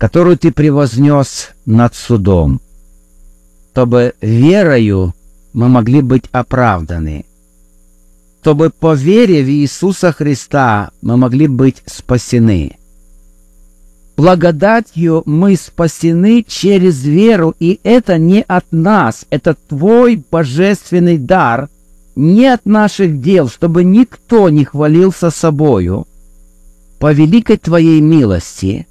которую Ты превознес над судом, чтобы верою мы могли быть оправданы, чтобы по вере в Иисуса Христа мы могли быть спасены. Благодатью мы спасены через веру, и это не от нас, это Твой божественный дар, не от наших дел, чтобы никто не хвалился собою, по великой Твоей милости.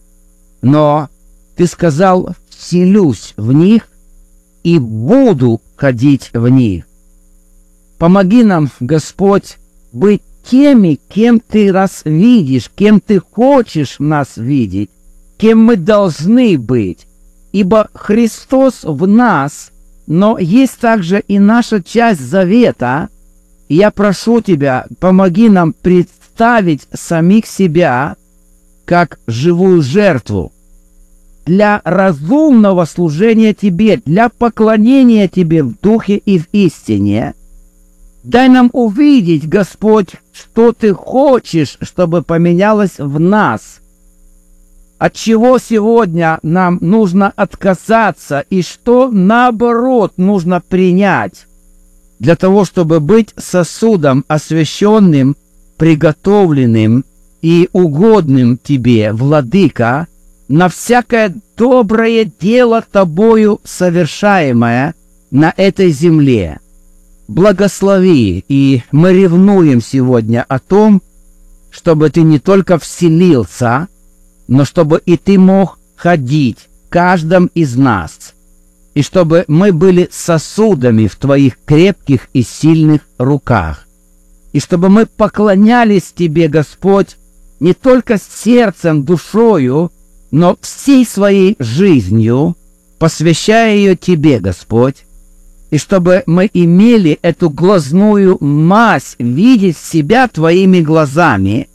Но Ты сказал: «Вселюсь в них и буду ходить в них». Помоги нам, Господь, быть теми, кем Ты нас видишь, кем Ты хочешь нас видеть, кем мы должны быть. Ибо Христос в нас, но есть также и наша часть завета. И я прошу Тебя, помоги нам представить самих себя как живую жертву для разумного служения Тебе, для поклонения Тебе в духе и в истине. Дай нам увидеть, Господь, что Ты хочешь, чтобы поменялось в нас, от чего сегодня нам нужно отказаться и что, наоборот, нужно принять для того, чтобы быть сосудом освященным, приготовленным и угодным Тебе, Владыка, на всякое доброе дело Тобою совершаемое на этой земле. Благослови, и мы ревнуем сегодня о том, чтобы Ты не только вселился, но чтобы и Ты мог ходить в каждом из нас, и чтобы мы были сосудами в Твоих крепких и сильных руках, и чтобы мы поклонялись Тебе, Господь, не только сердцем, душою, но всей своей жизнью, посвящая ее Тебе, Господь, и чтобы мы имели эту глазную мазь видеть себя Твоими глазами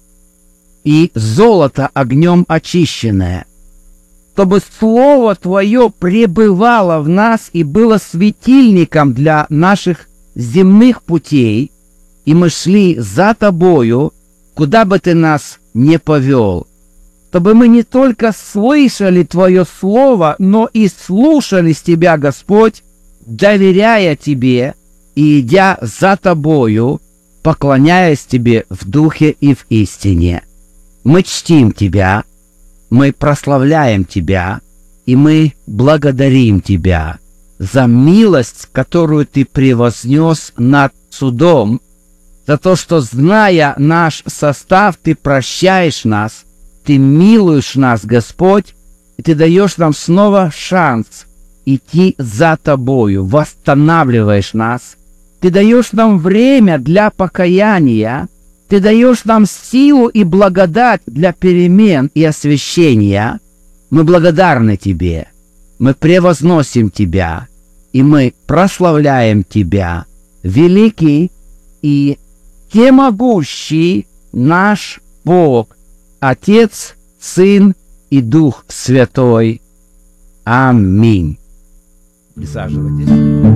и золото огнем очищенное, чтобы Слово Твое пребывало в нас и было светильником для наших земных путей, и мы шли за Тобою, куда бы Ты нас не повел, чтобы мы не только слышали Твое Слово, но и слушались Тебя, Господь, доверяя Тебе и идя за Тобою, поклоняясь Тебе в духе и в истине. Мы чтим Тебя, мы прославляем Тебя, и мы благодарим Тебя за милость, которую Ты превознес над судом, за то, что, зная наш состав, Ты прощаешь нас, Ты милуешь нас, Господь, и Ты даешь нам снова шанс идти за Тобою, восстанавливаешь нас. Ты даешь нам время для покаяния, Ты даешь нам силу и благодать для перемен и освящения. Мы благодарны Тебе, мы превозносим Тебя, и мы прославляем Тебя, великий и всемогущий наш Бог, Отец, Сын и Дух Святой. Аминь. Присаживайтесь.